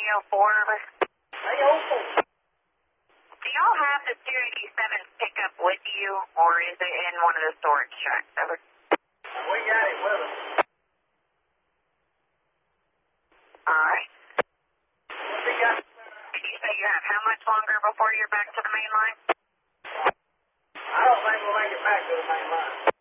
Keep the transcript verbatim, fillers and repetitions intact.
oh four number? three oh four. Do y'all have the two eighty-seven pickup with you, or is it in one of the storage trucks? Over. We got it with us. Alright. What we got? Did you say you have how much longer before you're back to the main line? I don't think we'll make it back to the main line.